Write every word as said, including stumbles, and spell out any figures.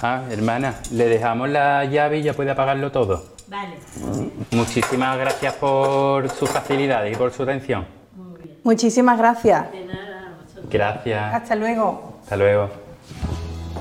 Ah, hermana, le dejamos la llave y ya puede apagarlo todo. Vale. Muchísimas gracias por sus facilidades y por su atención. Muchísimas gracias. De nada, a vosotros. Gracias. Hasta luego. Hasta luego.